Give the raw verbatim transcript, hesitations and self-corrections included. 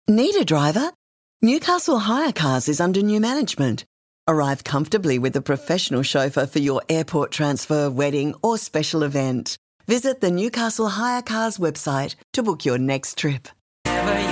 Need a driver? Newcastle Hire Cars is under new management. Arrive comfortably with a professional chauffeur for your airport transfer, wedding or special event. Visit the Newcastle Hire Cars website to book your next trip.